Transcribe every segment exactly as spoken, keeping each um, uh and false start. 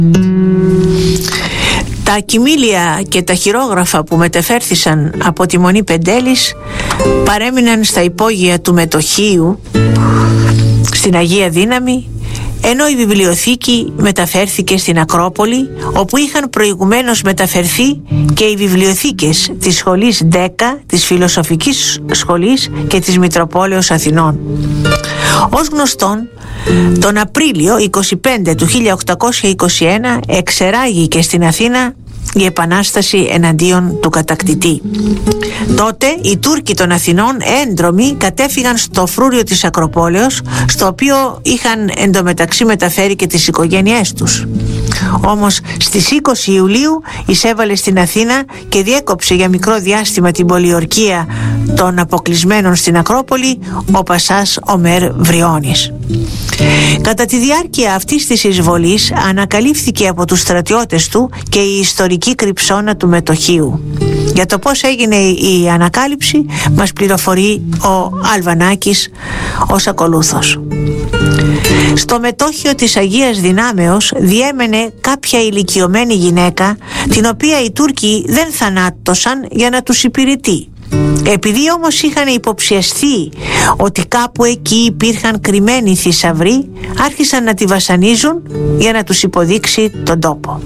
Τα κοιμήλια και τα χειρόγραφα που μετεφέρθησαν από τη Μονή Πεντέλης παρέμειναν στα υπόγεια του Μετοχίου στην Αγία Δύναμη, ενώ η βιβλιοθήκη μεταφέρθηκε στην Ακρόπολη, όπου είχαν προηγουμένως μεταφερθεί και οι βιβλιοθήκες της σχολής δέκα, της Φιλοσοφικής Σχολής και της Μητροπόλεως Αθηνών. Ως γνωστόν, τον Απρίλιο είκοσι πέντε του χίλια οκτακόσια είκοσι ένα εξεράγηκε στην Αθήνα η Επανάσταση εναντίον του κατακτητή. Τότε οι Τούρκοι των Αθηνών έντρομοι κατέφυγαν στο φρούριο της Ακροπόλεως, στο οποίο είχαν εντωμεταξύ μεταφέρει και τις οικογένειές τους. Όμως στις είκοσι Ιουλίου εισέβαλε στην Αθήνα και διέκοψε για μικρό διάστημα την πολιορκία των αποκλεισμένων στην Ακρόπολη ο Πασάς Ομέρ Βριώνης. Κατά τη διάρκεια αυτής της εισβολής ανακαλύφθηκε από τους στρατιώτες του και η ιστορική κρυψώνα του Μετοχίου. Για το πώς έγινε η ανακάλυψη μας πληροφορεί ο Αλβανάκης ως ακολούθως. Στο μετόχιο της Αγίας Δυνάμεως διέμενε κάποια ηλικιωμένη γυναίκα, την οποία οι Τούρκοι δεν θανάτωσαν για να τους υπηρετεί. Επειδή όμως είχαν υποψιαστεί ότι κάπου εκεί υπήρχαν κρυμμένοι θησαυροί, άρχισαν να τη βασανίζουν για να τους υποδείξει τον τόπο.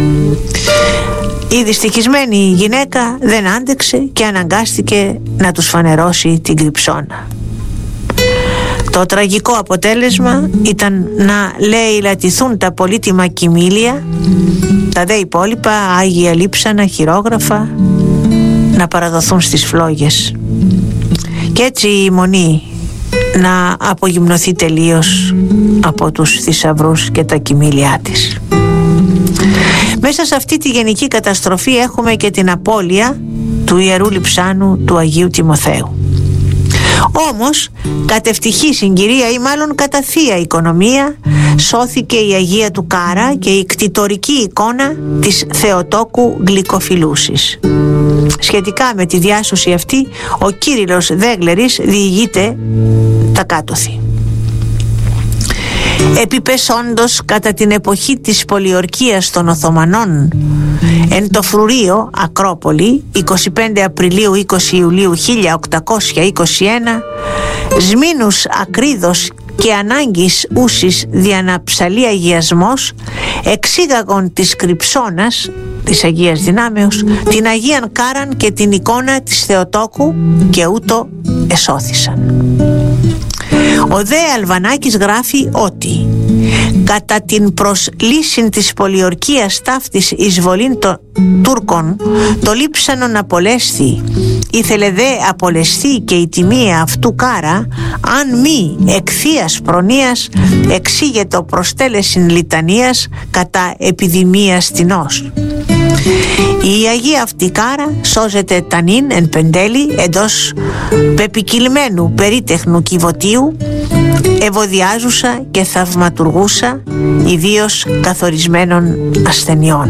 Η δυστυχισμένη γυναίκα δεν άντεξε και αναγκάστηκε να τους φανερώσει την κρυψώνα. Το τραγικό αποτέλεσμα ήταν να λαιλατηθούν τα πολύτιμα κοιμήλια, τα δε υπόλοιπα άγια λείψανα, χειρόγραφα, να παραδοθούν στις φλόγες. Και έτσι η Μονή να απογυμνωθεί τελείως από τους θησαυρούς και τα κοιμήλια της. Μέσα σε αυτή τη γενική καταστροφή έχουμε και την απώλεια του Ιερού Λειψάνου του Αγίου Τιμοθέου. Όμως κατ' ευτυχή συγκυρία ή μάλλον κατά θεία οικονομία σώθηκε η Αγία του Κάρα και η κτητορική εικόνα της Θεοτόκου Γλυκοφιλούσης. Σχετικά με τη διάσωση αυτή ο Κύριλλος Δέγλερης διηγείται τα κάτωθη. Επιπεσόντος κατά την εποχή της πολιορκίας των Οθωμανών εν το φρουρείο Ακρόπολη εικοστή πέμπτη Απριλίου είκοσι Ιουλίου χίλια οκτακόσια είκοσι ένα, σμήνους ακρίδος και ανάγκης ούσης διαναψαλή αγιασμός εξήγαγον της κρυψώνας της Αγίας Δυνάμεως την Αγίαν Κάραν και την εικόνα της Θεοτόκου και ούτω εσώθησαν. Ο δε Αλβανάκης γράφει ότι κατά την προσλύσιν της πολιορκίας ταύτης εισβολήν των Τούρκων το λείψανον απολέσθη, ήθελε δε απολεσθεί και η τιμία αυτού Κάρα, αν μη εκ θείας προνοίας εξήγετο προστέλεσιν λιτανίας κατά επιδημίας τεινός. Η Αγία αυτή Κάρα σώζεται τανήν εν Πεντέλη εντός πεπικυλμένου περίτεχνου κυβωτίου, ευωδιάζουσα και θαυματουργούσα ιδίως καθορισμένων ασθενειών.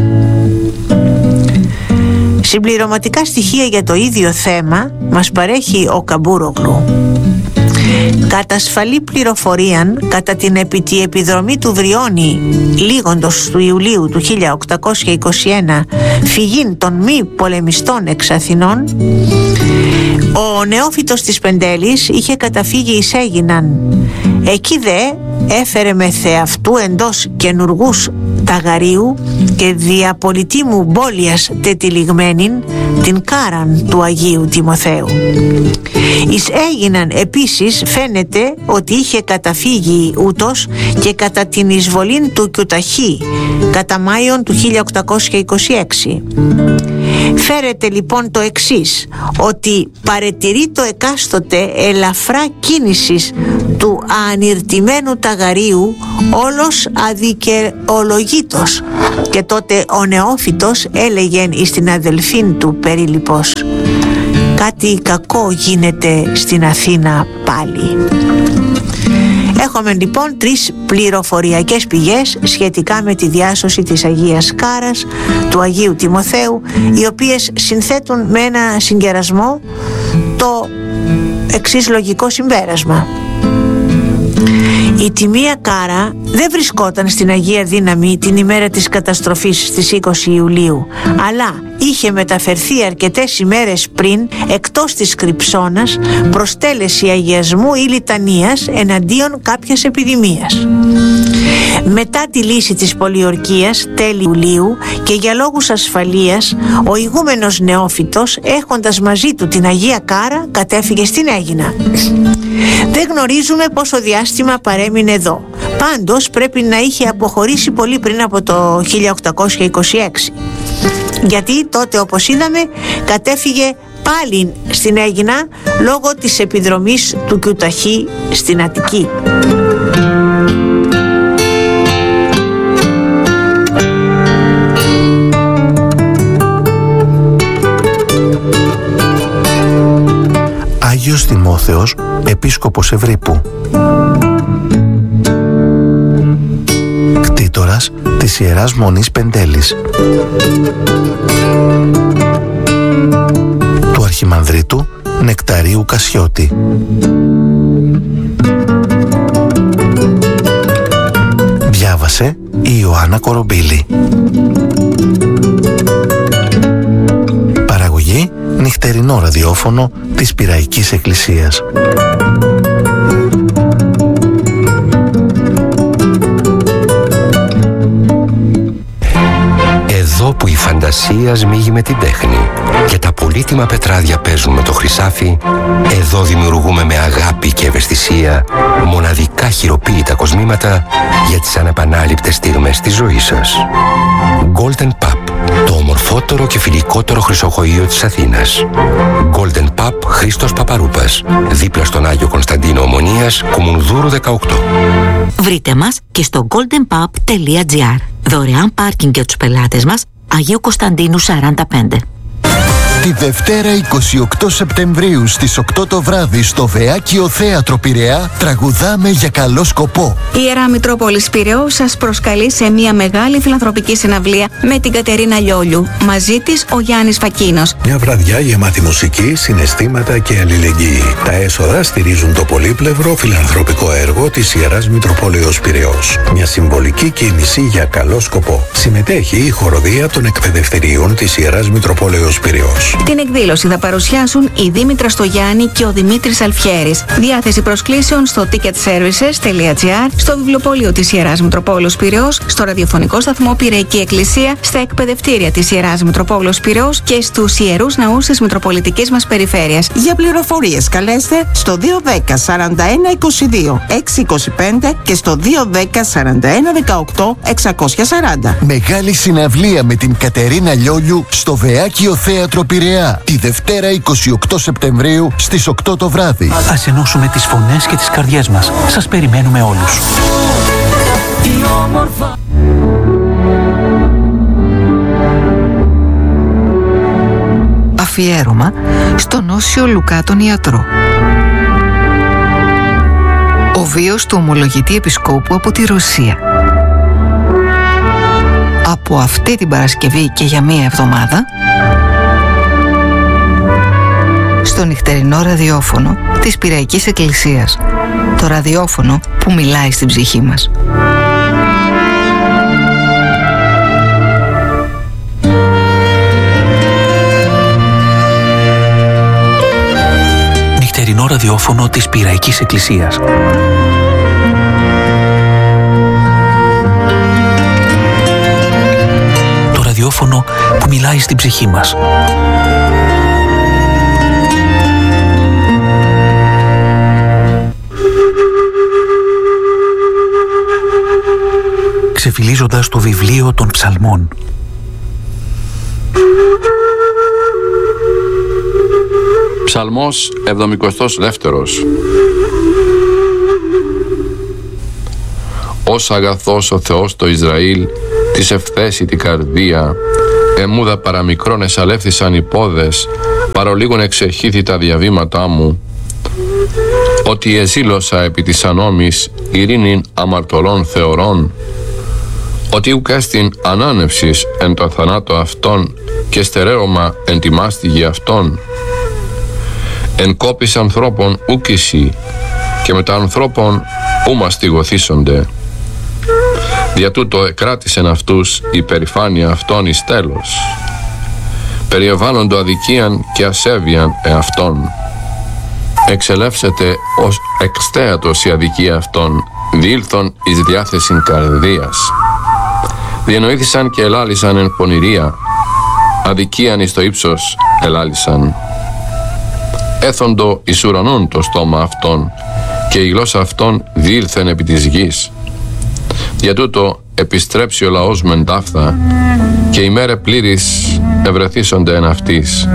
Συμπληρωματικά στοιχεία για το ίδιο θέμα μας παρέχει ο Καμπούρογλου. Κατά ασφαλή πληροφορίαν, κατά την επί τη επιδρομή του Βριώνη λίγοντος του Ιουλίου του χίλια οκτακόσια είκοσι ένα φυγήν των μη πολεμιστών εξ Αθηνών, ο νεόφυτος της Πεντέλης είχε καταφύγει εις Αίγιναν. Εκεί δε έφερε με θεαυτού εντός καινουργούς ταγαρίου και διαπολιτήμου μπόλιας τετυλιγμένην την Κάραν του Αγίου Τιμοθέου. Εις Αίγιναν επίσης φαίνεται ότι είχε καταφύγει ούτως και κατά την εισβολήν του Κιουταχή κατά Μάιον του χίλια οκτακόσια είκοσι έξι. Φέρεται λοιπόν το εξής, ότι παρετηρεί το εκάστοτε ελαφρά κίνησης του ανηρτημένου ταγαρίου όλος αδικαιολογήτως, και τότε ο νεόφυτος έλεγεν εις την αδελφήν του περίληπος, κάτι κακό γίνεται στην Αθήνα πάλι. Έχουμε λοιπόν τρεις πληροφοριακές πηγές σχετικά με τη διάσωση της Αγίας Κάρας, του Αγίου Τιμοθέου, οι οποίες συνθέτουν με ένα συγκερασμό το εξής λογικό συμπέρασμα. Η τιμία κάρα δεν βρισκόταν στην Αγία Δύναμη την ημέρα της καταστροφής στις είκοσι Ιουλίου, αλλά είχε μεταφερθεί αρκετές ημέρες πριν εκτός της Κρυψώνας προς τέλεση αγιασμού ή λιτανίας εναντίον κάποιας επιδημίας. Μετά τη λύση της πολιορκίας τέλη Ιουλίου και για λόγους ασφαλείας, ο ηγούμενος νεόφυτος, έχοντας μαζί του την Αγία Κάρα, κατέφυγε στην Αίγινα. Δεν γνωρίζουμε πόσο διάστημα παρέμεινε εδώ. Πάντως πρέπει να είχε αποχωρήσει πολύ πριν από το χίλια οκτακόσια είκοσι έξι, γιατί τότε, όπως είδαμε, κατέφυγε πάλι στην Αίγινα λόγω της επιδρομής του Κιουταχή στην Αττική. Άγιος Τιμόθεος, επίσκοπος Ευρύππου. Κτήτορας της Ιεράς Μονής Πεντέλης. Του Αρχιμανδρίτου Νεκταρίου Κασιώτη. Διάβασε η Ιωάννα Κορομπίλη. Παραγωγή νυχτερινό ραδιόφωνο της Πειραϊκής Εκκλησίας. Εδώ που η φαντασία σμίγει με την τέχνη και τα πολύτιμα πετράδια παίζουν με το χρυσάφι, εδώ δημιουργούμε με αγάπη και ευαισθησία μοναδικά χειροποίητα κοσμήματα για τις ανεπανάληπτες στιγμές της ζωής σας. Golden Pub, το ομορφότερο και φιλικότερο χρυσοχοείο της Αθήνας. Golden Pub Χρήστος Παπαρούπας, δίπλα στον Άγιο Κωνσταντίνο Ομονίας, Κουμουνδούρου δεκαοκτώ. Βρείτε μας και στο golden pub τελεία gr. Δωρεάν πάρκινγκ για τους πελάτες μας, Αγίου Κωνσταντίνου σαράντα πέντε. Τη Δευτέρα είκοσι οκτώ Σεπτεμβρίου στις οκτώ το βράδυ στο Βεάκιο Θέατρο Πειραιά τραγουδάμε για καλό σκοπό. Η Ιερά Μητρόπολης Πειραιώς σας προσκαλεί σε μια μεγάλη φιλανθρωπική συναυλία με την Κατερίνα Λιόλιου. Μαζί της ο Γιάννης Φακίνος. Μια βραδιά γεμάτη μουσική, συναισθήματα και αλληλεγγύη. Τα έσοδα στηρίζουν το πολύπλευρο φιλανθρωπικό έργο της Ιεράς Μητροπόλεως Πειραιώς. Μια συμβολική κίνηση για καλό σκοπό. Συμμετέχει η χοροδία των εκπαιδευτηρίων της Ιεράς Μητροπόλεως Πειραιώς. Την εκδήλωση θα παρουσιάσουν η Δήμητρα Στογιάννη και ο Δημήτρης Αλφιέρης. Διάθεση προσκλήσεων στο ticketservices τελεία gr, στο βιβλιοπωλείο της Ιεράς Μητροπόλεως Πειραιώς, στο ραδιοφωνικό σταθμό Πειραϊκή Εκκλησία, στα εκπαιδευτήρια της Ιεράς Μητροπόλεως Πειραιώς και στους ιερούς ναούς της Μητροπολιτικής μας περιφέρειας. Για πληροφορίες καλέστε στο δύο ένα μηδέν σαράντα ένα είκοσι δύο έξι είκοσι πέντε και στο δύο ένα μηδέν σαράντα ένα δεκαοκτώ εξακόσια σαράντα. Μεγάλη συναυλία με την Κατερίνα Λιόλιου στο Βεάκιο Θέατρο Πειραιά τη Δευτέρα είκοσι οκτώ Σεπτεμβρίου στις οκτώ το βράδυ. Ας ενώσουμε τις φωνές και τις καρδιές μας. Σας περιμένουμε όλους. Αφιέρωμα στον Όσιο Λουκά τον ιατρό. Ο βίος του ομολογητή επισκόπου από τη Ρωσία. Από αυτή την Παρασκευή και για μία εβδομάδα στο νυχτερινό ραδιόφωνο της Πειραϊκής Εκκλησίας. Το ραδιόφωνο που μιλάει στην ψυχή μας. Νυχτερινό ραδιόφωνο της Πειραϊκής Εκκλησίας. Το ραδιόφωνο που μιλάει στην ψυχή μας. Ξεφυλίζοντας το βιβλίο των ψαλμών. Ψαλμός εβδομηκοστός δεύτερος. Ως αγαθός ο Θεός το Ισραήλ, της ευθέσει την καρδία, εμούδα παραμικρόν εσαλεύθησαν οι πόδες, παρολίγων εξεχήθη τα διαβήματά μου, ότι εζήλωσα επί της ανόμης ειρήνην αμαρτωλών θεωρών, ότι ουκ έστιν ανάνευσης εν το θανάτο αυτών και στερέωμα εν τη μάστιγη αυτών, εν κόπης ανθρώπων ουκ εσύ, και μετά ανθρώπων ου μαστιγωθήσονται. Δια τούτο εκράτησεν αυτούς η περηφάνεια αυτών εις τέλος. Περιεβάλλοντο αδικίαν και ασέβειαν εαυτών. Εξελεύσεται ως εξτέατος η αδικία αυτών, διήλθον εις διάθεσιν καρδίας. Διενοήθησαν και ελάλησαν εν πονηρία, αδικίαν εις το ύψος ελάλησαν. Έθοντο εις ουρανών το στόμα αυτών, και η γλώσσα αυτών διήλθεν επί της γης. Για τούτο επιστρέψει ο λαός μεν ταύθα, και οι μέρε πλήρης ευρεθήσονται εν αυτής.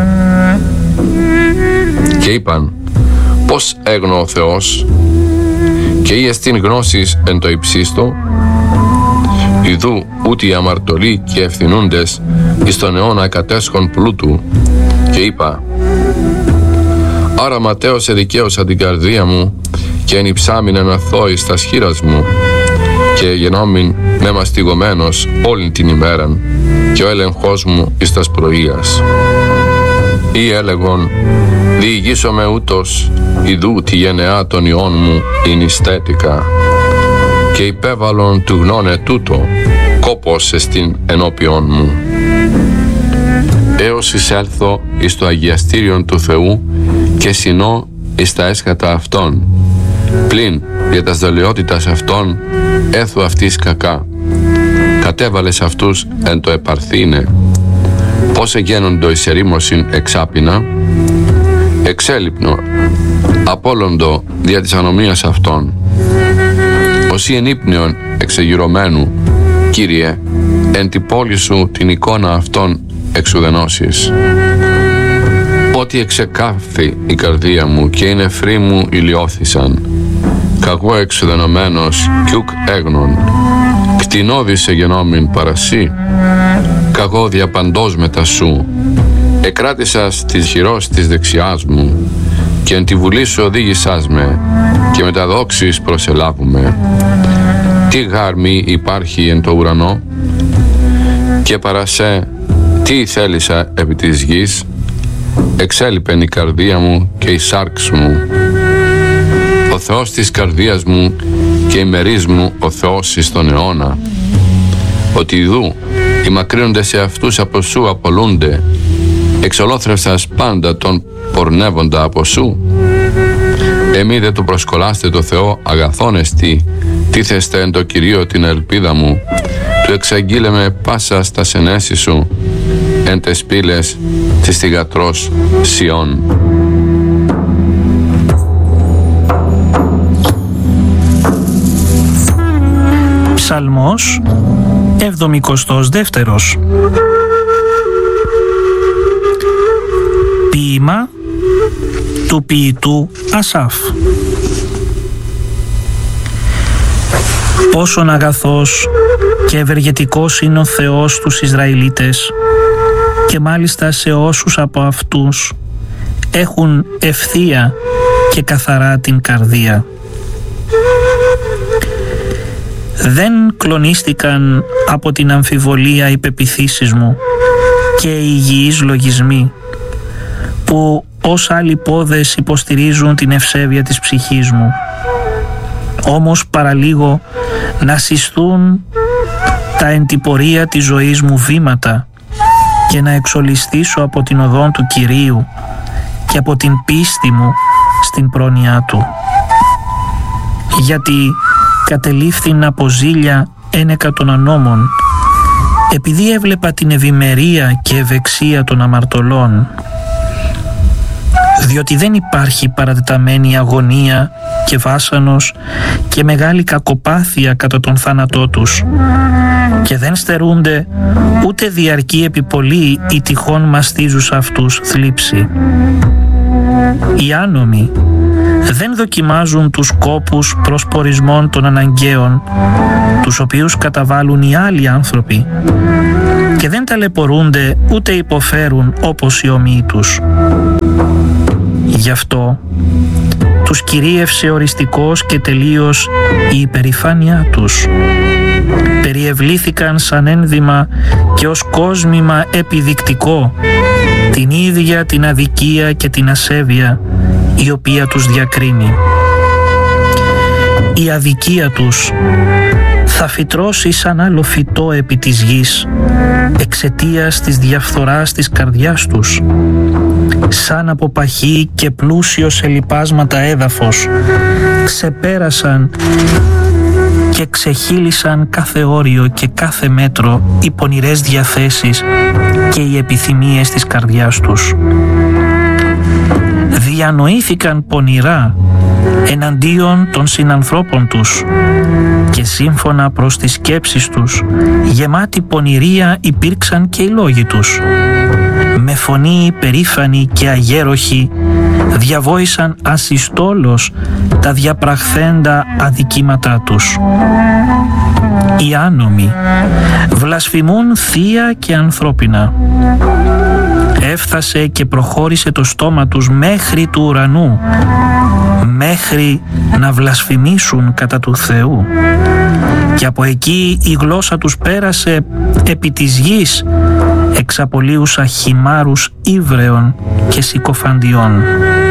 Και είπαν, πώς έγνω ο Θεός, και ή εστίν γνώσης εν το υψίστο, ιδού ούτε οι αμαρτωλοί και ευθυνούντες εις τον αιώνα κατέσχον πλούτου. Και είπα, άρα ματέως εδικαίωσα την καρδία μου, και ενυψάμιν εν αθώης τας χείρας μου, και γενόμην με μαστιγωμένος όλην την ημέραν, και ο έλεγχος μου εις τας πρωίας. Ή έλεγον, διηγήσομαι ούτως, ιδού τη γενεά των ιών μου ειν ιστέτικα, και υπέβαλον του γνώνε τούτο, κόπος εστίν ενώπιον μου. Έως εισέλθω εις το αγιαστήριον του Θεού, και συνώ εις τα έσχατα αυτών, πλην για τας δολιότητας αυτών έθου αυτής κακά. Κατέβαλες αυτούς εν το επαρθήνε. Πώς εγένοντο εις ερήμωσιν εξάπινα, εξέλιπνο απόλοντο δια της ανομίας αυτών. Όσοι εν ύπνιον εξεγυρωμένου, Κύριε, εν τη πόλη σου την εικόνα αυτών εξουδενώσεις. Ότι εξεκάφθη η καρδία μου και οι νεφροί μου ηλιώθησαν. Καγώ εξουδενωμένος κι ουκ έγνων, κτηνώδης εγενόμην παρασύ, καγώ διαπαντός μετά σου. Εκράτησας της χειρός της δεξιάς μου, και εν τη βουλή σου οδήγησάς με, και με τα δόξης προσελάβουμε. Τι γάρμη υπάρχει εν το ουρανό, και παρασέ τι θέλησα επί της γης. Εξέλιπεν η καρδία μου και η σάρξ μου. Ο Θεός της καρδίας μου και η μερίς μου ο Θεός εις τον αιώνα. Ότι ιδού οι μακρύνοντες σε αυτούς από σου απολούνται, εξολόθρευσας πάντα τον πορνεύοντα από σου. Εμεί δε του προσκολάστε το Θεό αγαθόν εστί, τίθεστε εν το Κυρίω την ελπίδα μου, του εξαγγείλεμε πάσα στα σενέση σου, εν τες πύλες της θυγατρός Σιών. Ψαλμός εβδομηκοστός δεύτερος. Ποίημα του ποιητού Ασάφ. Πόσον αγαθός και ευεργετικός είναι ο Θεός τους Ισραηλίτες, και μάλιστα σε όσους από αυτούς έχουν ευθεία και καθαρά την καρδία. Δεν κλονίστηκαν από την αμφιβολία οι πεποιθήσεις μου και οι υγιείς λογισμοί, που ως άλλοι πόδες υποστηρίζουν την ευσέβεια της ψυχής μου. Όμως παραλίγο να συστούν τα εν τη πορεία της ζωής μου βήματα, και να εξολιστήσω από την οδόν του Κυρίου και από την πίστη μου στην πρόνοιά Του. Γιατί κατελήφθην από ζήλια ένεκα των ανώμων, επειδή έβλεπα την ευημερία και ευεξία των αμαρτωλών. Διότι δεν υπάρχει παρατεταμένη αγωνία και βάσανος και μεγάλη κακοπάθεια κατά τον θάνατό τους, και δεν στερούνται ούτε διαρκή επιπολή η τυχόν μαστίζουσα αυτούς θλίψη. Οι άνομοι δεν δοκιμάζουν τους κόπους προσπορισμών των αναγκαίων, τους οποίους καταβάλουν οι άλλοι άνθρωποι, και δεν ταλαιπωρούνται ούτε υποφέρουν όπως οι ομοίοι τους. Γι' αυτό τους κυρίευσε οριστικός και τελείως η υπερηφάνειά τους. Περιευλήθηκαν σαν ένδυμα και ως κόσμημα επιδεικτικό την ίδια την αδικία και την ασέβεια η οποία τους διακρίνει. η αδικία τους θα φυτρώσει σαν άλλο φυτό επί της γης εξαιτίας της διαφθοράς της καρδιάς τους, σαν από παχύ και πλούσιο σε λιπάσματα έδαφος ξεπέρασαν και ξεχύλισαν κάθε όριο και κάθε μέτρο οι πονηρές διαθέσεις και οι επιθυμίες της καρδιάς τους. Διανοήθηκαν πονηρά εναντίον των συνανθρώπων τους και σύμφωνα προς τις σκέψεις τους γεμάτοι πονηρία υπήρξαν και οι λόγοι τους. Με φωνή υπερήφανη και αγέροχη διαβόησαν ασυστόλως τα διαπραχθέντα αδικήματά τους. Οι άνομοι βλασφημούν θεία και ανθρώπινα. Έφτασε και προχώρησε το στόμα τους μέχρι του ουρανού, μέχρι να βλασφημίσουν κατά του Θεού. Και από εκεί η γλώσσα τους πέρασε επί της γης, εξαπολύουσα χυμάρους ύβρεων και συκοφαντιών.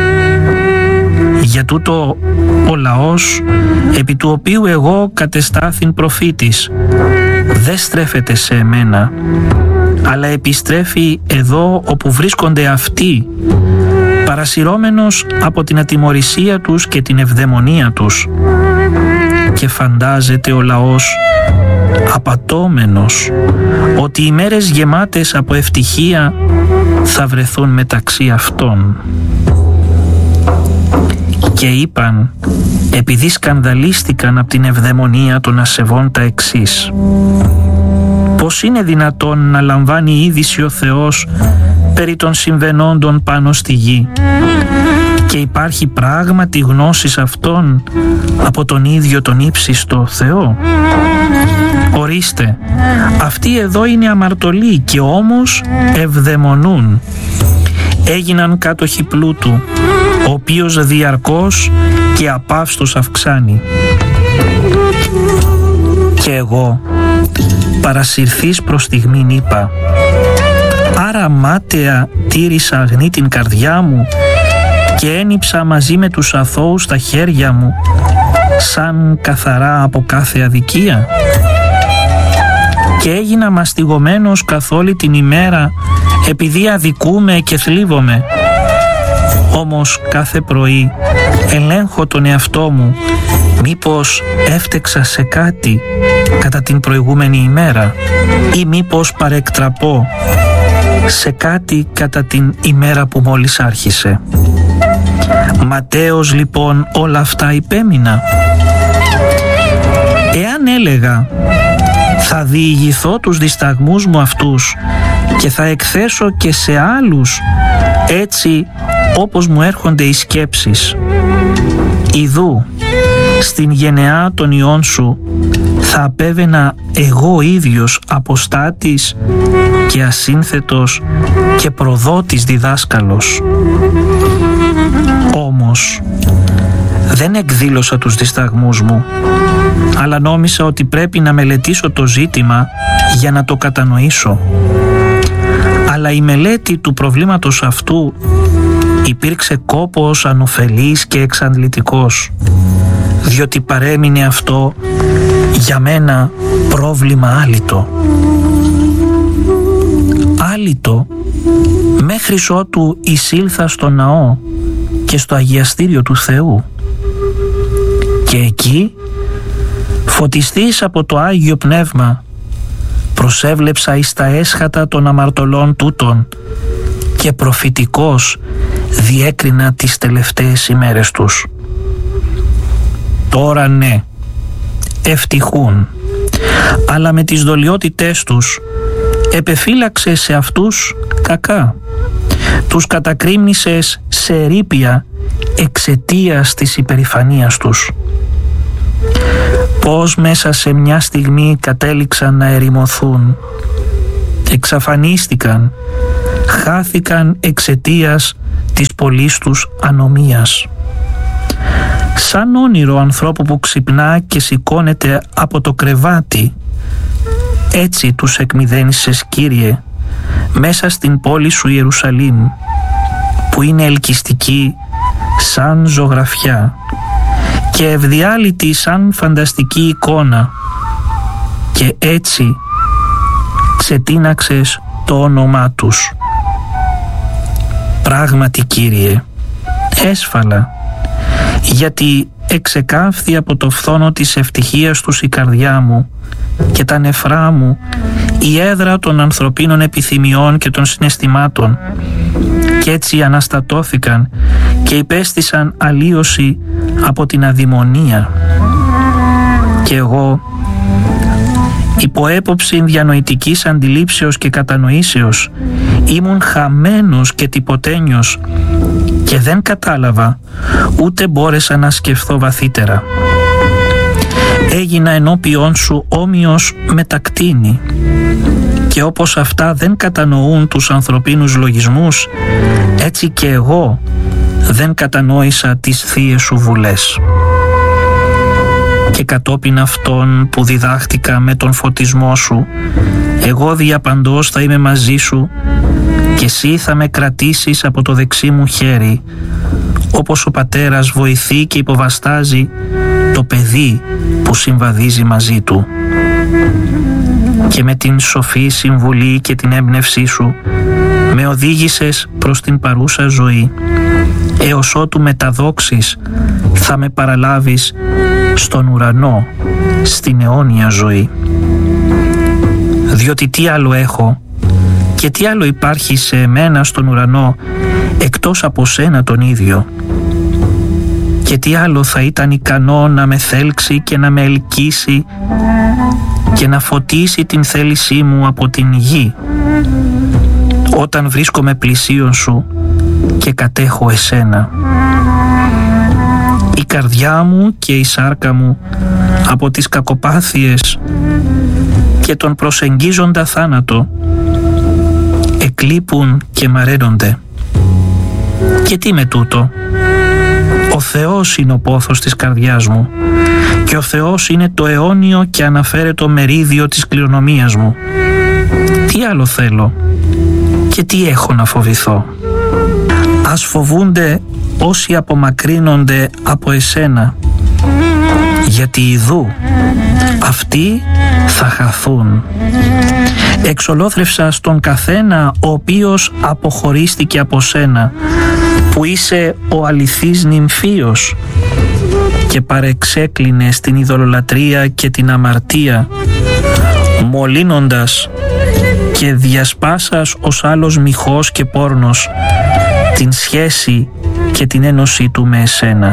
Για τούτο ο λαός, επί του οποίου εγώ κατεστάθην προφήτης, δεν στρέφεται σε εμένα, αλλά επιστρέφει εδώ όπου βρίσκονται αυτοί, παρασυρώμενος από την ατιμωρησία τους και την ευδαιμονία τους. Και φαντάζεται ο λαός απατώμενος ότι οι μέρες γεμάτες από ευτυχία θα βρεθούν μεταξύ αυτών. Και είπαν, επειδή σκανδαλίστηκαν από την ευδαιμονία των ασεβών, τα εξής: πως είναι δυνατόν να λαμβάνει είδηση ο Θεός περί των συμβαινόντων πάνω στη γη, και υπάρχει πράγματι γνώσης αυτών από τον ίδιο τον ύψιστο Θεό? Ορίστε, αυτοί εδώ είναι αμαρτωλοί και όμως ευδαιμονούν. Έγιναν κάτοχοι πλούτου, ο οποίος διαρκώς και απαύστος αυξάνει. Και εγώ παρασυρθείς προς στιγμήν είπα, άρα μάταια τήρησα αγνή την καρδιά μου και ένυψα μαζί με τους αθώους τα χέρια μου σαν καθαρά από κάθε αδικία, και έγινα μαστιγωμένος καθ' όλη την ημέρα επειδή αδικούμε και θλίβομαι. Όμως κάθε πρωί ελέγχω τον εαυτό μου μήπως έφτεξα σε κάτι κατά την προηγούμενη ημέρα ή μήπως παρεκτραπώ σε κάτι κατά την ημέρα που μόλις άρχισε. Ματέως λοιπόν όλα αυτά υπέμεινα. Εάν έλεγα θα διηγηθώ τους δισταγμούς μου αυτούς και θα εκθέσω και σε άλλους έτσι όπως μου έρχονται οι σκέψεις, ιδού στην γενεά των ιών σου θα απέβαινα εγώ ίδιος αποστάτης και ασύνθετος και προδότης διδάσκαλος. Όμως δεν εκδήλωσα τους δισταγμούς μου, αλλά νόμισα ότι πρέπει να μελετήσω το ζήτημα για να το κατανοήσω. Αλλά η μελέτη του προβλήματος αυτού υπήρξε κόπος ανωφελής και εξαντλητικός, διότι παρέμεινε αυτό για μένα πρόβλημα άλυτο. Άλυτο μέχρις ότου εισήλθα στο ναό και στο αγιαστήριο του Θεού. Και εκεί, φωτιστής από το Άγιο Πνεύμα, προσέβλεψα εις τα έσχατα των αμαρτωλών τούτων και προφητικός διέκρινα τις τελευταίες ημέρες τους. Τώρα ναι, ευτυχούν, αλλά με τις δολιότητές τους επεφύλαξε σε αυτούς κακά. Τους κατακρίμνησες σε ερείπια εξαιτίας της υπερηφανίας τους. Πώς μέσα σε μια στιγμή κατέληξαν να ερημωθούν, εξαφανίστηκαν, χάθηκαν εξαιτίας της πολλής τους ανομίας. Σαν όνειρο ανθρώπου που ξυπνά και σηκώνεται από το κρεβάτι, έτσι τους εκμυδένισες, Κύριε, μέσα στην πόλη σου Ιερουσαλήμ, που είναι ελκυστική σαν ζωγραφιά και ευδιάλυτη σαν φανταστική εικόνα, και έτσι ξετίναξες το όνομά τους. Πράγματι, Κύριε, έσφαλα, γιατί εξεκάφθη από το φθόνο της ευτυχίας τους η καρδιά μου και τα νεφρά μου η έδρα των ανθρωπίνων επιθυμιών και των συναισθημάτων, και έτσι αναστατώθηκαν και υπέστησαν αλλίωση από την αδημονία. Και εγώ, υπό έποψη διανοητικής αντιλήψεως και κατανοήσεως, ήμουν χαμένος και τυποτένιος και δεν κατάλαβα, ούτε μπόρεσα να σκεφτώ βαθύτερα. Έγινα ενώπιόν σου όμοιος με τα κτήνη, και όπως αυτά δεν κατανοούν τους ανθρωπίνους λογισμούς, έτσι και εγώ δεν κατανόησα τις θείες σου βουλές. Και κατόπιν αυτών που διδάχτηκα με τον φωτισμό σου, εγώ διαπαντός θα είμαι μαζί σου και εσύ θα με κρατήσεις από το δεξί μου χέρι, όπως ο πατέρας βοηθεί και υποβαστάζει το παιδί που συμβαδίζει μαζί του. Και με την σοφή συμβουλή και την έμπνευσή σου με οδήγησες προς την παρούσα ζωή, έως ότου με τα δόξεις θα με παραλάβεις στον ουρανό, στην αιώνια ζωή. Διότι τι άλλο έχω και τι άλλο υπάρχει σε εμένα στον ουρανό εκτός από σένα τον ίδιο, και τι άλλο θα ήταν ικανό να με θέλξει και να με ελκύσει και να φωτίσει την θέλησή μου από την γη, όταν βρίσκομαι πλησίον σου και κατέχω εσένα. Η καρδιά μου και η σάρκα μου από τις κακοπάθειες και τον προσεγγίζοντα θάνατο εκλείπουν και μαραίνονται. Και τι με τούτο? Ο Θεός είναι ο πόθος της καρδιάς μου και ο Θεός είναι το αιώνιο και αναφέρετο μερίδιο της κληρονομίας μου. Τι άλλο θέλω και τι έχω να φοβηθώ? Ας φοβούνται όσοι απομακρύνονται από εσένα, γιατί ιδού αυτοί θα χαθούν. Εξολόθρευσα στον καθένα ο οποίος αποχωρίστηκε από σένα, που είσαι ο αληθής νυμφίος, και παρεξέκλεινε στην ειδωλολατρία και την αμαρτία, μολύνοντας και διασπάσας ως άλλος μοιχός και πόρνος την σχέση και την ένωση του με εσένα.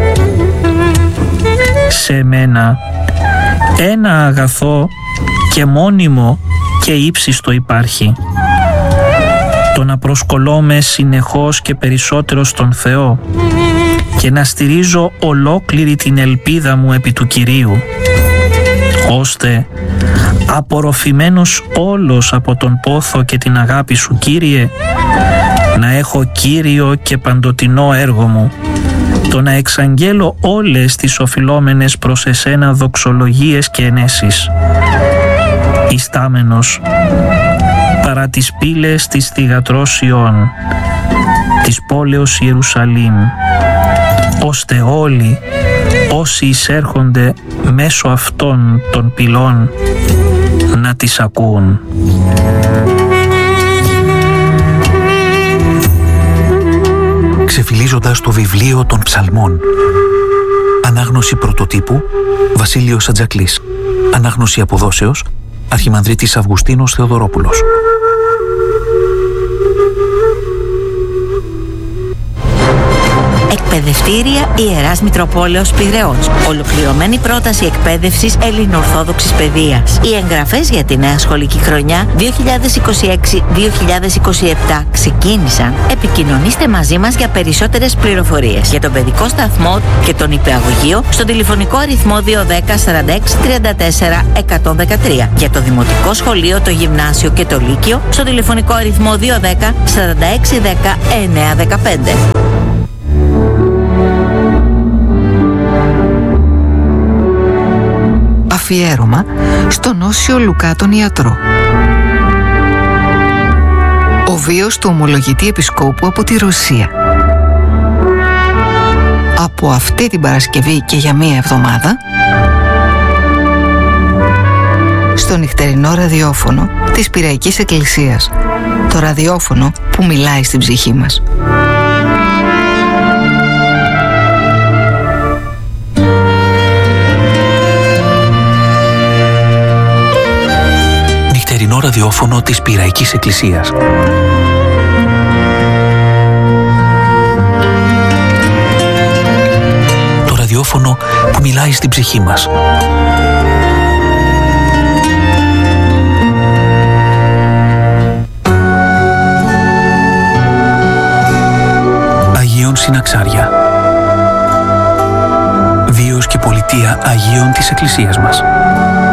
Σε μένα ένα αγαθό και μόνιμο και ύψιστο υπάρχει, το να προσκολώμαι συνεχώς και περισσότερο στον Θεό και να στηρίζω ολόκληρη την ελπίδα μου επί του Κυρίου, ώστε απορροφημένος όλος από τον πόθο και την αγάπη σου, Κύριε, να έχω κύριο και παντοτινό έργο μου, το να εξαγγέλω όλες τις οφειλόμενες προς εσένα δοξολογίες και ενέσεις, ιστάμενος παρά τις πύλες της θυγατρός Ιών, της πόλεως Ιερουσαλήμ, ώστε όλοι όσοι εισέρχονται μέσω αυτών των πυλών να τις ακούν. Ξεφυλίζοντας το βιβλίο των ψαλμών. Ανάγνωση πρωτοτύπου Βασίλειος Ατζακλής. Ανάγνωση αποδόσεως Αρχιμανδρίτης Αυγουστίνος Θεοδωρόπουλος. Εκπαιδευτήρια Ιεράς Μητροπόλεως Πειραιώς. Ολοκληρωμένη πρόταση εκπαίδευσης ελληνοορθόδοξης παιδείας. Οι εγγραφές για τη νέα σχολική χρονιά δύο χιλιάδες είκοσι έξι δύο χιλιάδες είκοσι επτά ξεκίνησαν. Επικοινωνήστε μαζί μας για περισσότερες πληροφορίες για τον παιδικό σταθμό και τον υπηαγωγείο στο τηλεφωνικό αριθμό δύο ένα μηδέν σαράντα έξι τριάντα τέσσερα εκατόν δεκατρία. Για το δημοτικό σχολείο, το γυμνάσιο και το λύκειο στο τηλεφωνικό αριθμό δύο ένα μηδέν σαράντα έξι δέκα εννέα δεκαπέντε. Αφιέρωμα στον Όσιο Λουκά τον ιατρό. Ο βίος του ομολογητή επισκόπου από τη Ρωσία. από αυτή την Παρασκευή και για μία εβδομάδα στο νυχτερινό ραδιόφωνο της Πειραϊκής Εκκλησίας. Το ραδιόφωνο που μιλάει στην ψυχή μας. Νυχτερινό ραδιόφωνο της Πειραϊκής Εκκλησίας. Το ραδιόφωνο που μιλάει στην ψυχή μας. Αγίων Συναξάρια. Βίος και πολιτεία Αγίων της Εκκλησίας μας.